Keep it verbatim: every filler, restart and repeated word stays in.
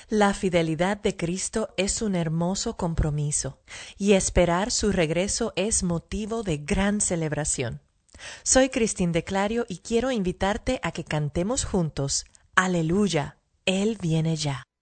La fidelidad de Cristo es un hermoso compromiso, y esperar su regreso es motivo de gran celebración. Soy Cristín de Clario y quiero invitarte a que cantemos juntos: Aleluya, Él viene ya.